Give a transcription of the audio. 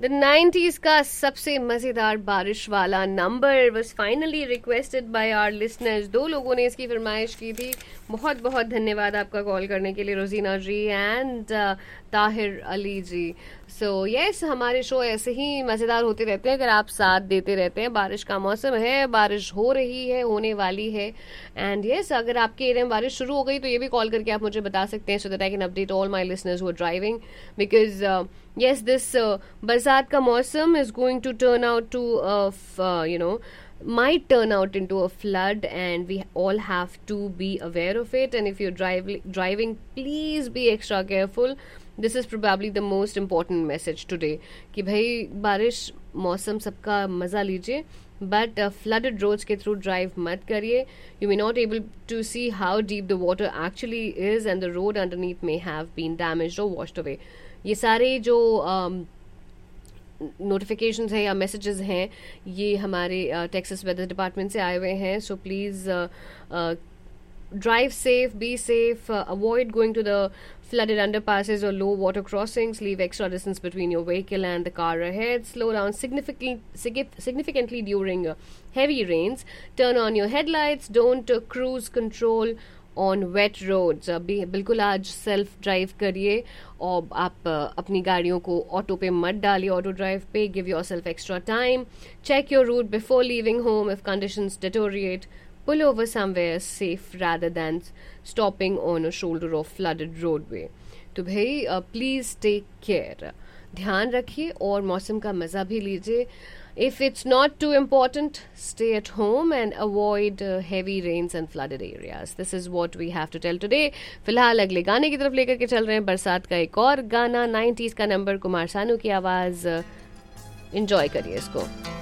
The 90s का सबसे मजेदार बारिश वाला number was finally requested by our listeners. 2 लोगों ने इसकी फरमाइश की थी। बहुत बहुत धन्यवाद आपका कॉल करने के लिए, रोजीना जी and Tahir Ali ji. So yes, हमारे शो ऐसे ही मज़ेदार होते रहते हैं अगर आप साथ देते रहते हैं। बारिश का मौसम है, बारिश हो रही है, होने वाली है। एंड यस, अगर आपके एरिया में बारिश शुरू हो गई तो ये भी कॉल करके आप मुझे बता सकते हैं, so that I can update all my listeners who are driving. Because yes, this बरसात का मौसम is going to turn out to might turn out into a flood, and we all have to be aware of it. And if you're driving, please be extra careful. This is probably the most important message today कि भाई बारिश मौसम सबका मज़ा लीजिए, but flooded roads के through drive मत करिए. You may not able to see how deep the water actually is, and the road underneath may have been damaged or washed away. ये सारे जो नोटिफिकेशंस हैं या मैसेजेस हैं, ये हमारे टेक्सास वेदर डिपार्टमेंट से आए हुए हैं. So please drive safe, be safe, avoid going to the flooded underpasses or low water crossings. Leave extra distance between your vehicle and the car ahead. Slow down significantly during heavy rains. Turn on your headlights. Don't cruise control on wet roads. बिल्कुल आज self drive करिए और आप अपनी गाड़ियों को auto पे मत डालिए, ऑटो ड्राइव पे. Give your self extra time. Check your root before leaving home. If conditions deteriorate, pull over somewhere safe rather than stopping on a shoulder of flooded roadway. तो भाई प्लीज़ टेक केयर, ध्यान रखिए और मौसम का मज़ा भी लीजिए. If it's not too important, stay at home and avoid heavy rains and flooded areas. This is what we have to tell today. फिलहाल अगले गाने की तरफ लेकर के चल रहे हैं. बरसात का एक और गाना, 90s का नंबर, कुमार सानू की आवाज़. एंजॉय करिए इसको.